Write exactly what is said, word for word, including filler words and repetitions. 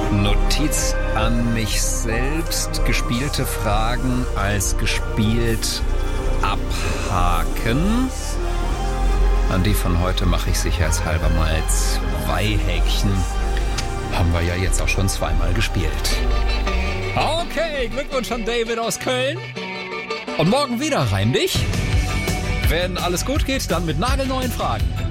Notiz an mich selbst. Gespielte Fragen als gespielt abhaken. An die von heute mache ich sicherheitshalber mal zwei Häkchen. Haben wir ja jetzt auch schon zweimal gespielt. Okay, Glückwunsch an David aus Köln. Und morgen wieder rein dich. Wenn alles gut geht, dann mit nagelneuen Fragen.